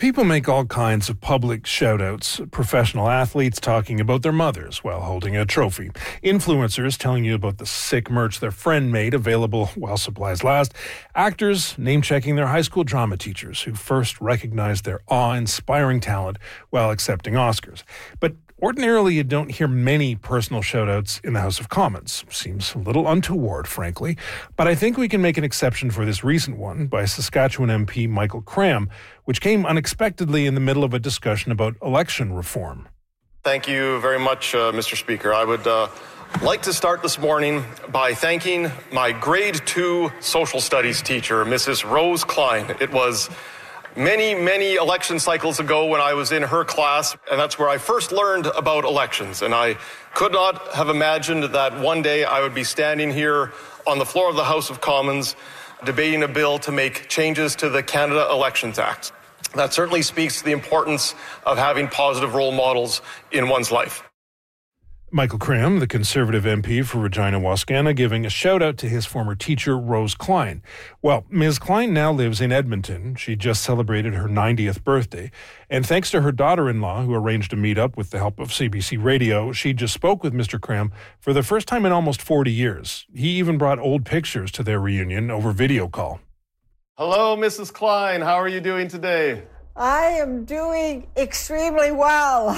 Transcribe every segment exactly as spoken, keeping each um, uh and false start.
People make all kinds of public shout-outs. Professional athletes talking about their mothers while holding a trophy. Influencers telling you about the sick merch their friend made available while supplies last. Actors name-checking their high school drama teachers who first recognized their awe-inspiring talent while accepting Oscars. But ordinarily, you don't hear many personal shout-outs in the House of Commons. Seems a little untoward, frankly. But I think we can make an exception for this recent one by Saskatchewan M P Michael Cram, which came unexpectedly in the middle of a discussion about election reform. Thank you very much, uh, Mister Speaker. I would uh, like to start this morning by thanking my grade two social studies teacher, Missus Rose Klein. It was many, many election cycles ago when I was in her class, and that's where I first learned about elections. And I could not have imagined that one day I would be standing here on the floor of the House of Commons debating a bill to make changes to the Canada Elections Act. That certainly speaks to the importance of having positive role models in one's life. Michael Cram, the Conservative M P for Regina-Wascana, giving a shout-out to his former teacher, Rose Klein. Well, Miz Klein now lives in Edmonton. She just celebrated her ninetieth birthday. And thanks to her daughter-in-law, who arranged a meet-up with the help of C B C Radio, she just spoke with Mister Cram for the first time in almost forty years. He even brought old pictures to their reunion over video call. Hello, Missus Klein. How are you doing today? I am doing extremely well.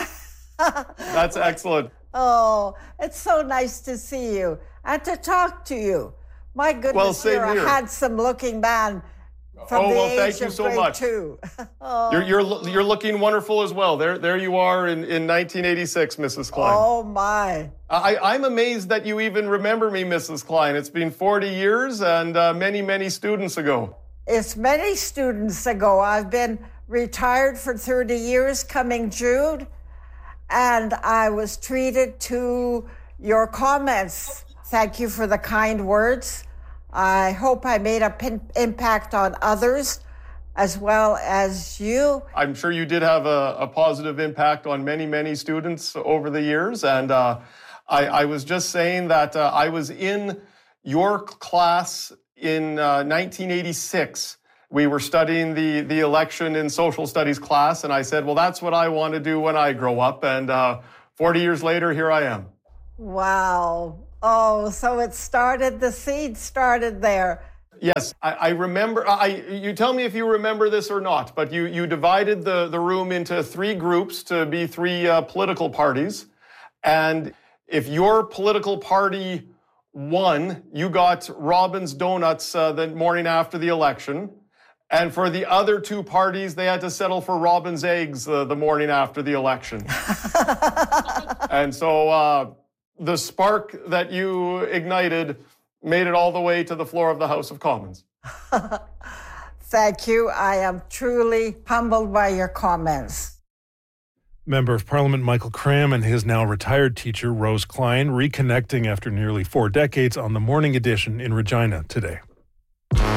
That's excellent. Oh, it's so nice to see you and to talk to you. My goodness, well, same you're here. a handsome-looking man from oh, the well, age thank you of so grade much. two. oh. You're you're you're looking wonderful as well. There there you are in, in nineteen eighty-six, Missus Klein. Oh my! I I'm amazed that you even remember me, Missus Klein. It's been forty years and uh, many many students ago. It's many students ago. I've been retired for thirty years coming June. And I was treated to your comments. Thank you for the kind words. I hope I made a pin- impact on others as well as you. I'm sure you did have a, a positive impact on many, many students over the years. And uh, I, I was just saying that uh, I was in your class in uh, nineteen eighty-six. We were studying the, the election in social studies class, and I said, well, that's what I want to do when I grow up. And uh, forty years later, here I am. Wow. Oh, so it started, the seed started there. Yes, I, I remember. I, you tell me if you remember this or not, but you, you divided the, the room into three groups to be three uh, political parties. And if your political party won, you got Robin's Donuts uh, the morning after the election. And for the other two parties, they had to settle for Robin's Eggs uh, the morning after the election. And so uh, the spark that you ignited made it all the way to the floor of the House of Commons. Thank you. I am truly humbled by your comments. Member of Parliament Michael Cram and his now retired teacher, Rose Klein, reconnecting after nearly four decades on the Morning Edition in Regina today.